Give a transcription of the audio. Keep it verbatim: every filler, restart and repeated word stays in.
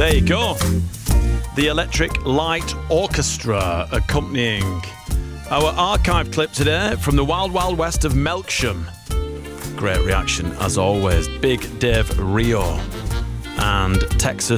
There you go. The Electric Light Orchestra accompanying our archive clip today from the Wild Wild West of Melksham. Great reaction as always. Big Dave Rio and Texas